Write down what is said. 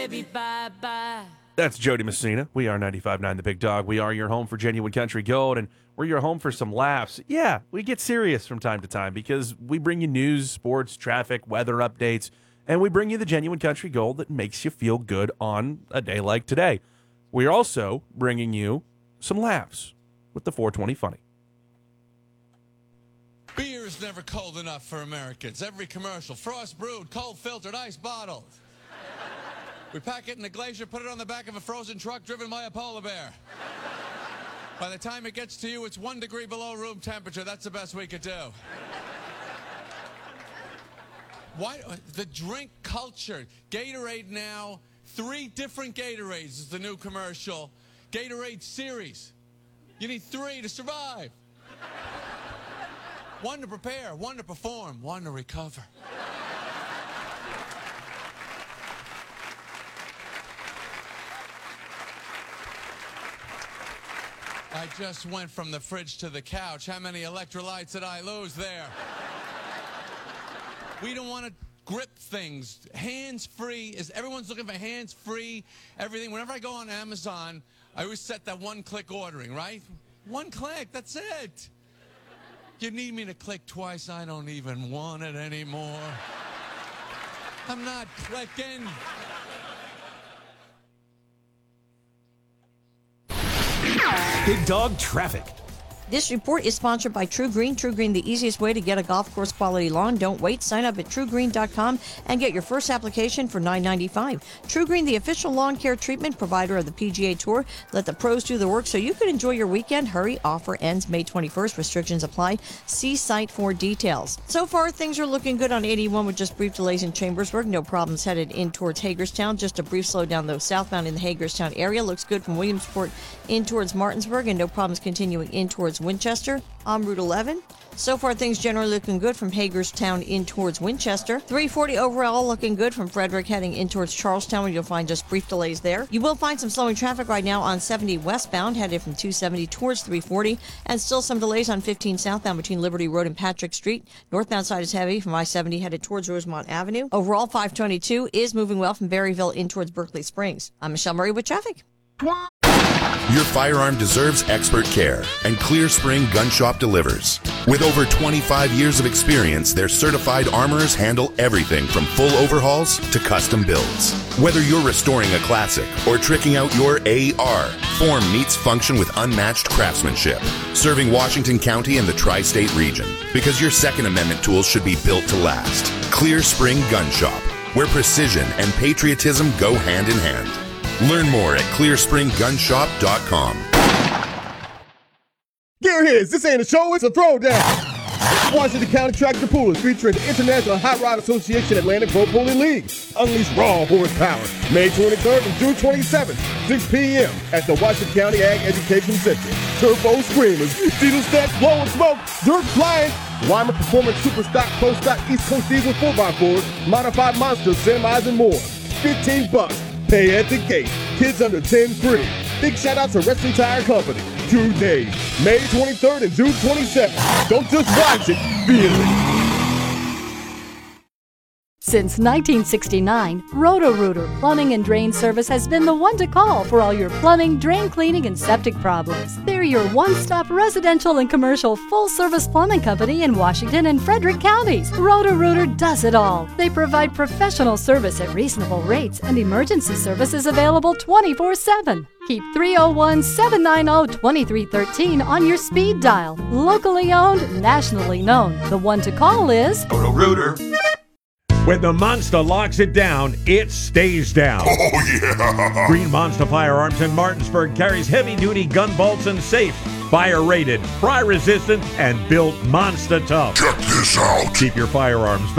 baby, bye-bye. That's Jody Messina. We are 95.9 The Big Dog. We are your home for genuine country gold, and we're your home for some laughs. Yeah, we get serious from time to time because we bring you news, sports, traffic, weather updates, and we bring you the genuine country gold that makes you feel good on a day like today. We're also bringing you some laughs with the 420 Funny. Beer is never cold enough for Americans. Every commercial, frost brewed, cold filtered, ice bottled. We pack it in a glacier, put it on the back of a frozen truck driven by a polar bear. By the time it gets to you, it's 1 degree below room temperature. That's the best we could do. Why the drink culture? Gatorade now, 3 different Gatorades is the new commercial. Gatorade series. You need 3 to survive. 1 to prepare, 1 to perform, 1 to recover. I just went from the fridge to the couch. How many electrolytes did I lose there? We don't want to grip things. Hands-free everyone's looking for hands-free everything. Whenever I go on Amazon, I always set that one-click ordering, right? 1 click, that's it. You need me to click twice, I don't even want it anymore. I'm not clicking. Big Dog Traffic. This report is sponsored by True Green. True Green, the easiest way to get a golf course quality lawn. Don't wait. Sign up at truegreen.com and get your first application for $9.95. True Green, the official lawn care treatment provider of the PGA Tour. Let the pros do the work so you can enjoy your weekend. Hurry. Offer ends May 21st. Restrictions apply. See site for details. So far, things are looking good on 81 with just brief delays in Chambersburg. No problems headed in towards Hagerstown. Just a brief slowdown, though, southbound in the Hagerstown area. Looks good from Williamsport in towards Martinsburg, and no problems continuing in towards Winchester on Route 11. So far, things generally looking good from Hagerstown in towards Winchester. 340 overall looking good from Frederick heading in towards Charlestown, where you'll find just brief delays there. You will find some slowing traffic right now on 70 westbound, headed from 270 towards 340, and still some delays on 15 southbound between Liberty Road and Patrick Street. Northbound side is heavy from I-70 headed towards Rosemont Avenue. Overall, 522 is moving well from Berryville in towards Berkeley Springs. I'm Michelle Murray with traffic. Your firearm deserves expert care, and Clear Spring Gun Shop delivers. With over 25 years of experience, their certified armorers handle everything from full overhauls to custom builds. Whether you're restoring a classic or tricking out your AR, Form meets function with unmatched craftsmanship, serving Washington County and the tri-state region. Because your Second Amendment tools should be built to last. Clear Spring Gun Shop, where precision and patriotism go hand in hand. Learn more at clearspringgunshop.com. Gear Hits, this ain't a show, it's a throwdown. Washington County Tractor Pullers featuring the International Hot Rod Association Atlantic Pro Pulling League. Unleash raw horsepower. May 23rd and June 27th, 6 p.m. at the Washington County Ag Education Center. Turbo Screamers, diesel stacks blowing smoke, dirt flying, Weimer Performance Super Stock, Pro Stock, East Coast Diesel 4x4s, Modified Monsters, semis, and more. $15. Pay at the gate. Kids under 10 free. Big shout out to Wrestling Tire Company. 2 days, May 23rd and June 27th. Don't just watch it, feel it. Since 1969, Roto-Rooter Plumbing and Drain Service has been the one to call for all your plumbing, drain cleaning, and septic problems. They're your one-stop residential and commercial full-service plumbing company in Washington and Frederick counties. Roto-Rooter does it all. They provide professional service at reasonable rates, and emergency service is available 24/7. Keep 301-790-2313 on your speed dial. Locally owned, nationally known. The one to call is Roto-Rooter. When the monster locks it down, it stays down. Oh, yeah! Green Monster Firearms in Martinsburg carries heavy-duty gun bolts and safes. Fire-rated, fry-resistant, and built monster tough. Check this out. Keep your firearms